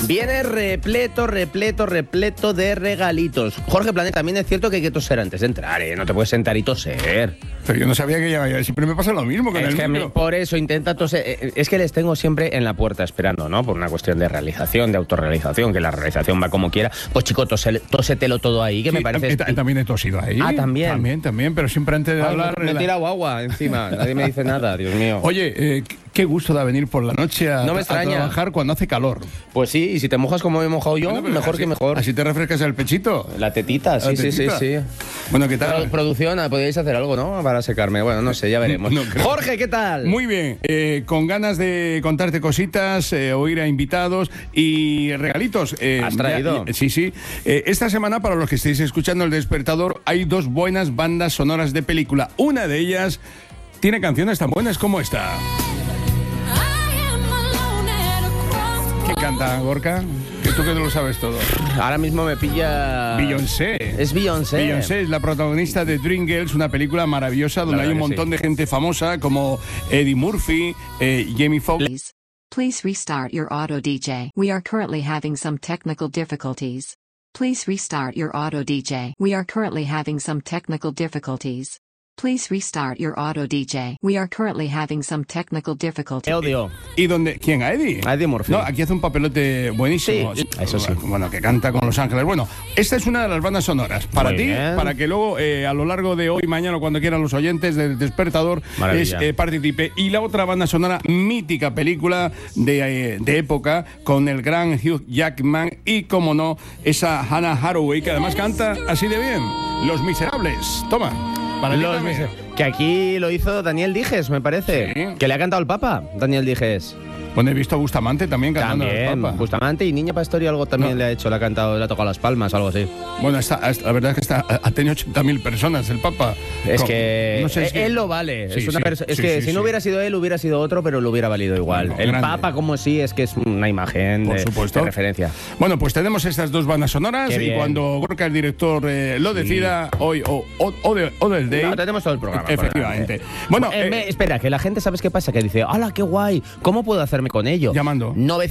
Viene repleto de regalitos. Jorge Planet, también es cierto que hay que toser antes de entrar, ¿eh? No te puedes sentar y toser. Pero yo no sabía que ya siempre me pasa lo mismo con es el que micro. por eso intenta toser. Es que les tengo siempre en la puerta esperando, ¿no? Por una cuestión de realización, de autorrealización, que la realización va como quiera. Pues chico, tósetelo todo ahí, que Sí, me parece... También he tosido ahí. Ah, ¿también? También, pero siempre antes de hablar... Me he tirado agua encima, nadie me dice nada, Dios mío. Oye, qué gusto da venir por la noche a trabajar cuando hace calor. Pues sí, y si te mojas como me he mojado yo, Bueno, mejor así, que mejor. Así te refrescas el pechito. La tetita, sí. Bueno, ¿qué tal? Producción, podríais hacer algo, ¿no? Para secarme. Bueno, no sé, ya veremos. No Jorge, ¿qué tal? Muy bien, con ganas de contarte cositas, oír a invitados y regalitos. ¿Has traído? Sí. Esta semana, para los que estéis escuchando El Despertador, hay 2 buenas bandas sonoras de película. Una de ellas tiene canciones tan buenas como esta. ¿Qué canta, Gorka? Que tú que no lo sabes todo. Ahora mismo me pilla... Beyoncé. Es Beyoncé. Beyoncé es la protagonista de Dreamgirls, una película maravillosa donde hay un montón de gente famosa como Eddie Murphy, Jamie Foxx. Please restart your auto DJ. We are currently having some technical difficulties. Please restart your auto DJ. We are currently having some technical difficulties. Please restart your auto DJ. We are currently having some technical difficulties. Odio. ¿Y dónde? ¿Quién? ¿A Eddie? A Eddie Murphy. No, aquí hace un papelote buenísimo. Sí, eso sí. Bueno, que canta con Los Ángeles. Bueno, esta es una de las bandas sonoras. Para Muy ti, bien. para que luego, a lo largo de hoy, mañana o cuando quieran los oyentes del Despertador, participe. Y la otra banda sonora, mítica película de época, con el gran Hugh Jackman y, como no, esa Hannah Hathaway, que además canta así de bien. Los Miserables. Toma. Que aquí lo hizo Daniel Dijes, me parece. Sí. Que le ha cantado el Papa, Daniel Dijes. Bueno, he visto a Bustamante también cantando También, al Papa. Bustamante y Niña Pastori algo también le ha hecho, le ha cantado, le ha tocado las palmas, algo así. Bueno, la verdad es que ha tenido 80.000 personas el Papa. Es que no sé, él lo vale. Sí, Es que si no hubiera sido él, hubiera sido otro, pero lo hubiera valido igual. Bueno, el grande. Papa, como sí, es que es una imagen Por de supuesto. referencia. Bueno, pues tenemos estas 2 bandas sonoras. Qué Y bien. cuando Gorka, el director, lo decida, hoy o del day. No, tenemos todo el programa. Efectivamente. Bueno, espera, que la gente, ¿sabes qué pasa? Que dice, ¡hala, qué guay! ¿Cómo puedo hacerme con ello? Llamando.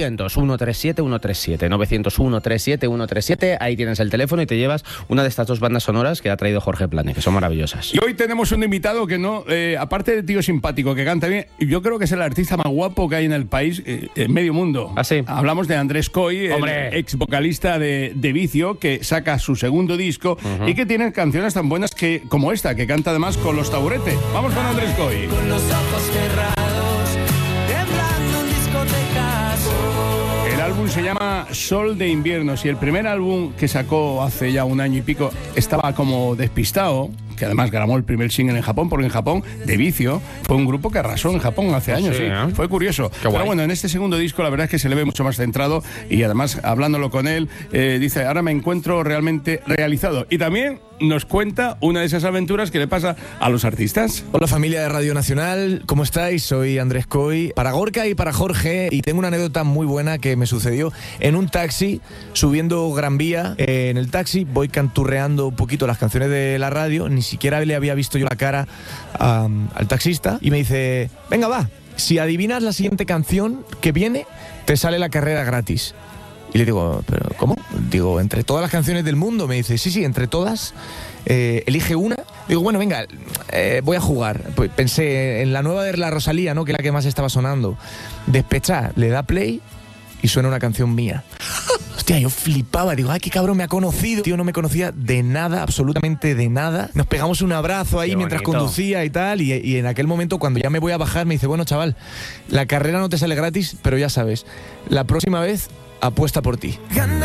900-137-137. 900-137-137. Ahí tienes el teléfono y te llevas una de estas 2 bandas sonoras que ha traído Jorge Plane, que son maravillosas. y hoy tenemos un invitado que no, aparte de tío simpático, que canta bien, yo creo que es el artista más guapo que hay en el país, en medio mundo. ¿Ah, sí? Hablamos de Andrés Coy, ¡Hombre! el ex vocalista de Vicio, que saca su segundo disco y que tiene canciones tan buenas como esta, que canta además con Los Taburete. Vamos con Andrés Coy. Con los ojos cerrados, temblando en discotecas. El álbum se llama Sol de Invierno. Si el primer álbum que sacó hace ya 1 año y pico estaba como despistado, que además grabó el primer single en Japón, porque en Japón, de Vicio, fue un grupo que arrasó en Japón hace años. Sí, ¿eh? Fue curioso. Qué guay. Pero bueno, en este segundo disco la verdad es que se le ve mucho más centrado y además, hablándolo con él, dice, ahora me encuentro realmente realizado. Y también nos cuenta una de esas aventuras que le pasa a los artistas. Hola familia de Radio Nacional, ¿cómo estáis? Soy Andrés Coy, para Gorka y para Jorge, y tengo una anécdota muy buena que me sucedió en un taxi, subiendo Gran Vía. En el taxi voy canturreando un poquito las canciones de la radio, ni siquiera le había visto yo la cara al taxista, y me dice, venga va, si adivinas la siguiente canción que viene, te sale la carrera gratis. Y le digo, ¿pero cómo? Digo, entre todas las canciones del mundo. Me dice, sí, entre todas. Elige una. Digo, bueno, venga, voy a jugar. Pues pensé en la nueva de la Rosalía, ¿no? Que es la que más estaba sonando. Despechá, le da play y suena una canción mía. Hostia, yo flipaba, digo, ay, qué cabrón me ha conocido. Tío, no me conocía de nada, absolutamente de nada. Nos pegamos un abrazo ahí mientras conducía y tal, y en aquel momento, cuando ya me voy a bajar, me dice, bueno, chaval, la carrera no te sale gratis, pero ya sabes, la próxima vez apuesta por ti.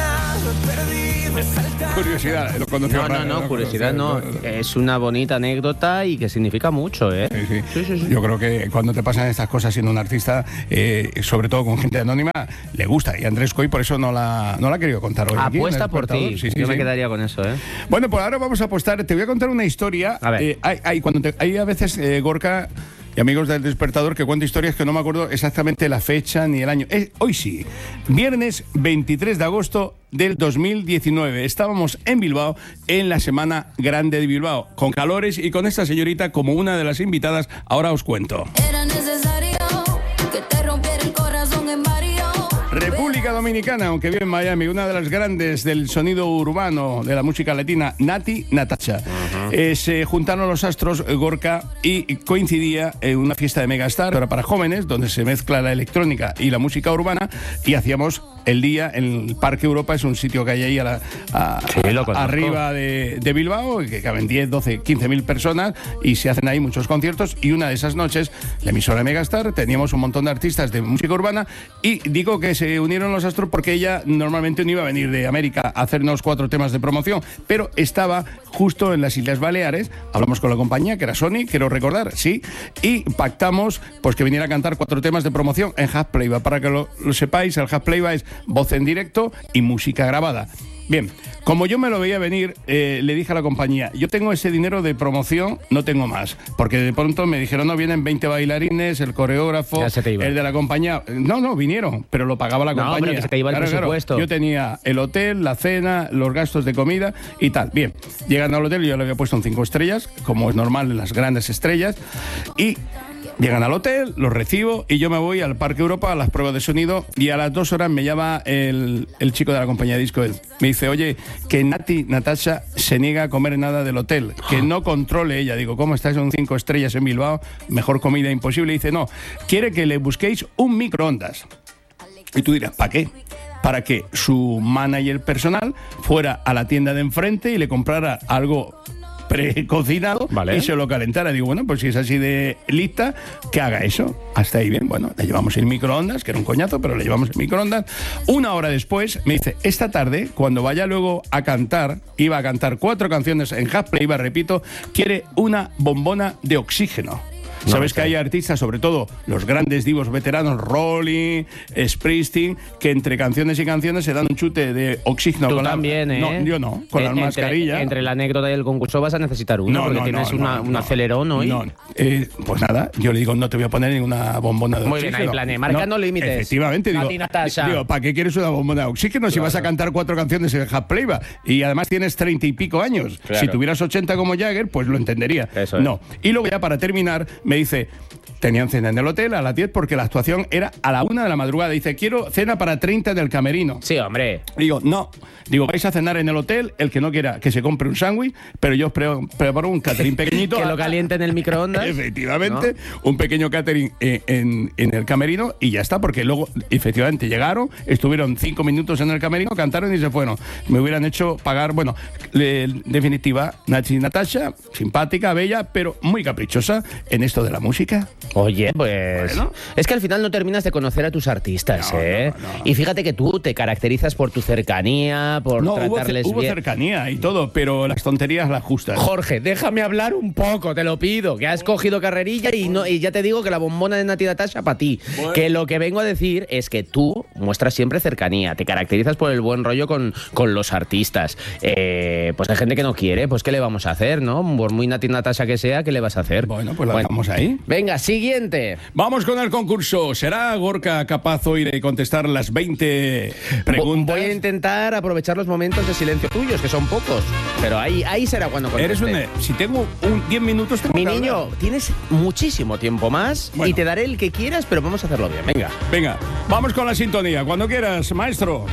Curiosidad, lo conoció. No, curiosidad no. Es una bonita anécdota y que significa mucho, ¿eh? Sí. Yo creo que cuando te pasan estas cosas siendo un artista, sobre todo con gente anónima, le gusta. Y Andrés Coy por eso no la ha querido contar hoy. Apuesta por ti. Sí, Yo me quedaría con eso, ¿eh? Bueno, pues ahora vamos a apostar. Te voy a contar una historia. A ver. Hay a veces, Gorka y amigos del Despertador, que cuento historias que no me acuerdo exactamente la fecha ni el año. Hoy sí, viernes 23 de agosto del 2019. Estábamos en Bilbao, en la Semana Grande de Bilbao, con calores y con esta señorita como una de las invitadas. Ahora os cuento. Era necesario que te rompiera el corazón en varios. República Dominicana, aunque vive en Miami, una de las grandes del sonido urbano de la música latina, Nati Natasha. Se juntaron los astros, Gorka, y coincidía en una fiesta de Megastar, ahora para jóvenes, donde se mezcla la electrónica y la música urbana, y hacíamos el día en el Parque Europa, es un sitio que hay ahí arriba de Bilbao, que caben 10, 12, 15.000 personas, y se hacen ahí muchos conciertos, y una de esas noches, la emisora de Megastar, teníamos un montón de artistas de música urbana, y digo que se unieron los astros porque ella normalmente no iba a venir de América a hacernos 4 temas de promoción, pero estaba justo en las Islas Baleares. Hablamos con la compañía, que era Sony, quiero recordar, sí, y pactamos pues que viniera a cantar 4 temas de promoción en Half Playback. Para que lo sepáis, el Half Playback es voz en directo y música grabada. Bien, como yo me lo veía venir, le dije a la compañía, yo tengo ese dinero de promoción, no tengo más, porque de pronto me dijeron, no, vienen 20 bailarines, el coreógrafo, el de la compañía. No, vinieron, pero lo pagaba la compañía. Pero que se te iba el presupuesto. Yo tenía el hotel, la cena, los gastos de comida y tal. Bien, llegando al hotel, yo le había puesto un 5 estrellas, como es normal en las grandes estrellas, y llegan al hotel, los recibo y yo me voy al Parque Europa a las pruebas de sonido, y a las 2 horas me llama el chico de la compañía de disco. Me dice, oye, que Nati Natasha se niega a comer nada del hotel, que no controle ella. Digo, ¿cómo estás? Son 5 estrellas en Bilbao, mejor comida imposible. Y dice, no, quiere que le busquéis un microondas. Y tú dirás, ¿para qué? Para que su manager personal fuera a la tienda de enfrente y le comprara algo precocinado, vale, y se lo calentara. Digo, bueno, pues si es así de lista, que haga eso. Hasta ahí bien, bueno, le llevamos el microondas, que era un coñazo, pero le llevamos el microondas. 1 hora después me dice, esta tarde, cuando vaya luego a cantar, iba a cantar 4 canciones en Half Playback, repito, quiere una bombona de oxígeno. Sabes que hay artistas, sobre todo los grandes divos veteranos, Rolling, Springsteen, que entre canciones y canciones se dan un chute de oxígeno. Tú también, ¿eh? No, yo no, con la mascarilla. Entre la anécdota y el concurso vas a necesitar uno, porque tienes un acelerón hoy. No, pues nada, yo le digo, no te voy a poner ninguna bombona de oxígeno. Muy bien, ahí planeé, marcando límites. Efectivamente, digo, ¿para qué quieres una bombona de oxígeno si vas a cantar 4 canciones en Half Playback? Y además tienes 30 y pico años. Claro. Si tuvieras 80 como Jagger, pues lo entendería. Eso es. No. Y luego ya para terminar, me dice, tenían cena en el hotel a las 10 porque la actuación era a la 1 de la madrugada. Dice, quiero cena para 30 en el camerino. Sí, hombre. Digo, no. Digo, vais a cenar en el hotel, el que no quiera que se compre un sándwich, pero yo os preparo un catering pequeñito. Que lo caliente en el microondas. Efectivamente, ¿no? Un pequeño catering en el camerino y ya está, porque luego, efectivamente, llegaron, estuvieron 5 minutos en el camerino, cantaron y se fueron. Me hubieran hecho pagar, bueno, en definitiva, Nati Natasha, simpática, bella, pero muy caprichosa en esto de la música. Oye, pues bueno, es que al final no terminas de conocer a tus artistas, ¿eh? No. Y fíjate que tú te caracterizas por tu cercanía, por tratarles bien. Hubo cercanía y todo, pero las tonterías las justas. Jorge, déjame hablar un poco, te lo pido, que has cogido carrerilla y ya te digo que la bombona de Nati Natasha para ti. Bueno. Que lo que vengo a decir es que tú muestras siempre cercanía, te caracterizas por el buen rollo con los artistas. Pues hay gente que no quiere, pues ¿qué le vamos a hacer, no? Por muy Nati Natasha que sea, ¿qué le vas a hacer? Bueno, pues la dejamos ahí. Venga, siguiente. Vamos con el concurso. ¿Será Gorka capaz hoy de contestar las 20 preguntas? Voy a intentar aprovechar los momentos de silencio tuyos, que son pocos. Pero ahí será cuando conteste. Si tengo 10 minutos... Mi niño, tienes muchísimo tiempo más, bueno, y te daré el que quieras, pero vamos a hacerlo bien. Venga, vamos con la sintonía. Cuando quieras, maestro.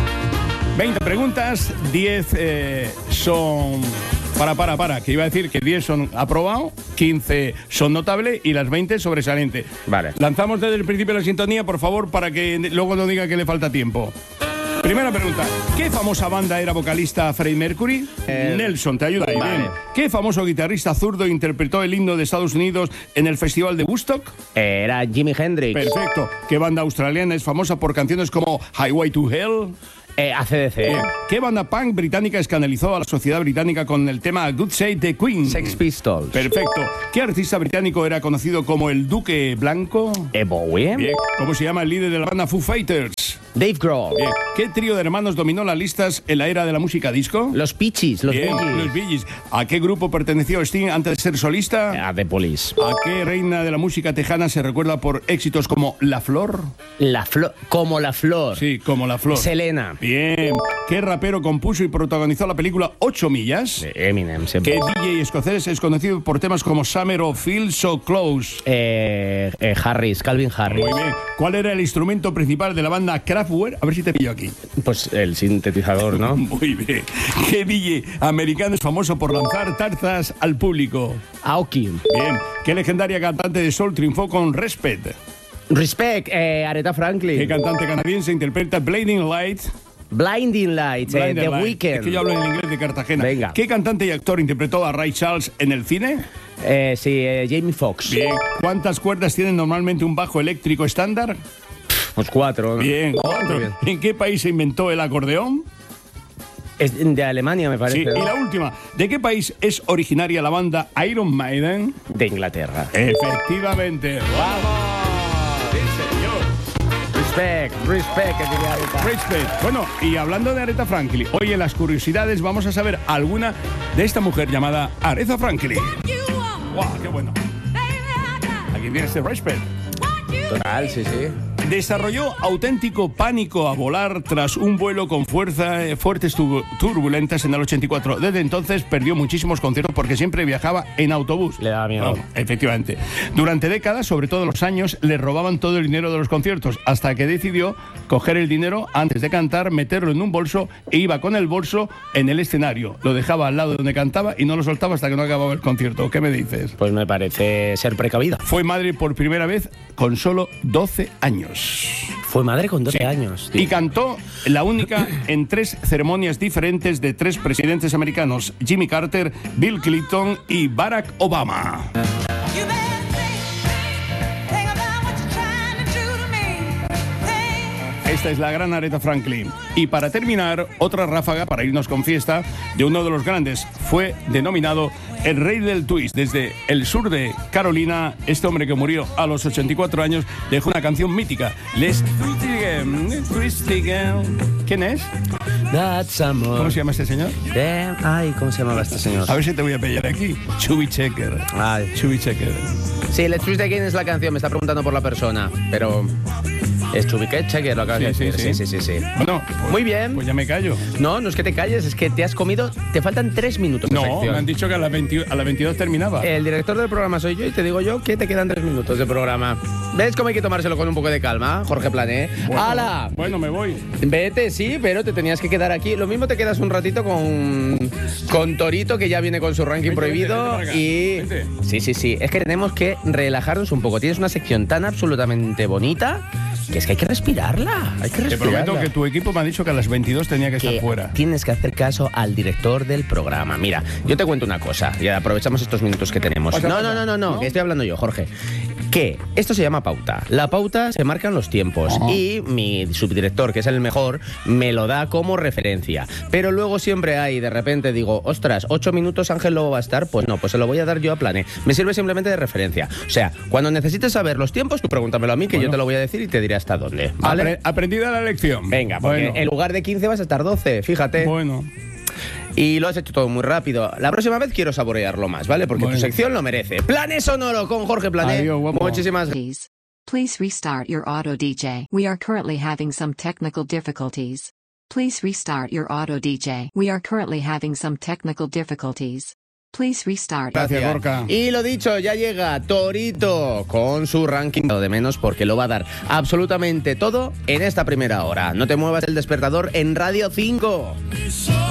20 preguntas, 10 son... Para, que iba a decir que 10 son aprobado, 15 son notable y las 20 sobresaliente. Vale. Lanzamos desde el principio la sintonía, por favor, para que luego no diga que le falta tiempo. Primera pregunta. ¿Qué famosa banda era vocalista Freddie Mercury? Nelson, te ayuda ahí. Vale. Bien. ¿Qué famoso guitarrista zurdo interpretó el himno de Estados Unidos en el Festival de Woodstock? Era Jimi Hendrix. Perfecto. ¿Qué banda australiana es famosa por canciones como Highway to Hell? AC/DC. Bien. ¿Qué banda punk británica escandalizó a la sociedad británica con el tema Good Save the Queen? Sex Pistols. Perfecto. ¿Qué artista británico era conocido como el Duque Blanco? Bowie. Bien. ¿Cómo se llama el líder de la banda Foo Fighters? Dave Grohl. Bien. ¿Qué trío de hermanos dominó las listas en la era de la música disco? Los Peaches. Los Bee Gees. ¿A qué grupo perteneció Sting antes de ser solista? A The Police. ¿A qué reina de la música tejana se recuerda por éxitos como La Flor? Como La Flor. Sí, como La Flor. Selena. Bien. ¿Qué rapero compuso y protagonizó la película 8 millas? Eminem, siempre. ¿Qué DJ escocés es conocido por temas como Summer o Feel So Close? Calvin Harris. Muy bien. ¿Cuál era el instrumento principal de la banda Kraftwerk Kraftwerk, a ver si te pillo aquí. Pues el sintetizador, ¿no? Muy bien. ¿Qué DJ americano es famoso por lanzar tarzas al público? Aoki. Bien. ¿Qué legendaria cantante de soul triunfó con Respect? Respect, Aretha Franklin. ¿Qué cantante canadiense interpreta Blinding Light? Blinding Lights, Blinding The Light. Weeknd. Es que yo hablo en inglés de Cartagena. Venga. ¿Qué cantante y actor interpretó a Ray Charles en el cine? Jamie Foxx. Bien. ¿Cuántas cuerdas tiene normalmente un bajo eléctrico estándar? Pues 4. ¿no? Bien. Muy bien. ¿En qué país se inventó el acordeón? Es de Alemania, me parece. Sí. ¿no? Y la última. ¿De qué país es originaria la banda Iron Maiden? De Inglaterra. Efectivamente. ¡Vamos! Sí, señor. Respect, que diría Aretha. Respect. Bueno, y hablando de Aretha Franklin, hoy en las curiosidades vamos a saber alguna de esta mujer llamada Aretha Franklin. ¡Wow! ¡Qué bueno! Aquí viene este Respect. Total, sí. Desarrolló auténtico pánico a volar tras un vuelo con fuertes turbulentas en el 84. Desde entonces perdió muchísimos conciertos porque siempre viajaba en autobús. Le daba miedo. Efectivamente. Durante décadas, sobre todo los años, le robaban todo el dinero de los conciertos, hasta que decidió coger el dinero antes de cantar, meterlo en un bolso e iba con el bolso en el escenario. Lo dejaba al lado de donde cantaba y no lo soltaba hasta que no acababa el concierto. ¿Qué me dices? Pues me parece ser precavida. Fue madre por primera vez con solo 12 años. Fue madre con 12 años. Tío. Y cantó la única en 3 ceremonias diferentes de 3 presidentes americanos: Jimmy Carter, Bill Clinton y Barack Obama. Esta es la gran Aretha Franklin. Y para terminar, otra ráfaga para irnos con fiesta de uno de los grandes. Fue denominado el rey del twist. Desde el sur de Carolina, este hombre que murió a los 84 años dejó una canción mítica. Let's twist again. ¿Quién es? That's amor. ¿Cómo se llama este señor? Ay, ¿cómo se llamaba este señor? A ver si te voy a pillar aquí. Chubby Checker. Ay. Chubby Checker. Sí, Let's Twist Again es la canción, me está preguntando por la persona, pero es Chubby Checker, lo acabas de decir. Sí. Bueno, pues, muy bien. Pues ya me callo. No es que te calles, es que te has comido, te faltan 3 minutos de No, sección. me han dicho que a las 22 terminaba. El director del programa soy yo y te digo yo que te quedan 3 minutos de programa. ¿Ves cómo hay que tomárselo con un poco de calma, Jorge Plané? ¡Hala! Bueno, me voy. Vete, sí, pero te tenías que quedar aquí. Lo mismo te quedas un ratito con Torito, que ya viene con su ranking prohibido. Vente. Sí. Es que tenemos que relajarnos un poco. Tienes una sección tan absolutamente bonita que es que hay que respirarla. Te prometo que tu equipo me ha dicho que a las 22 tenía que estar fuera. Tienes que hacer caso al director del programa. Mira, yo te cuento una cosa y aprovechamos estos minutos que tenemos. No, que estoy hablando yo, Jorge. Que esto se llama pauta. La pauta se marcan los tiempos y mi subdirector, que es el mejor, me lo da como referencia. Pero luego siempre hay, de repente digo, ostras, 8 minutos Ángel Lobo va a estar. Pues no, pues se lo voy a dar yo a Plané. Me sirve simplemente de referencia. O sea, cuando necesites saber los tiempos, tú pregúntamelo a mí, que yo te lo voy a decir y te diré hasta dónde. ¿Vale? Aprendida la lección. Venga, porque en lugar de 15 vas a estar 12, fíjate. Bueno. Y lo has hecho todo muy rápido. La próxima vez quiero saborearlo más, ¿vale? Porque tu sección lo merece. Plané Sonoro con Jorge Plané. Adiós, guapo. Muchísimas gracias. Please restart your auto DJ. We are currently having some technical difficulties. Please restart your auto DJ. We are currently having some technical difficulties. Please restart. Gracias, Gorka. Y lo dicho, ya llega Torito con su ranking de menos, porque lo va a dar absolutamente todo en esta primera hora. No te muevas el despertador en Radio 5.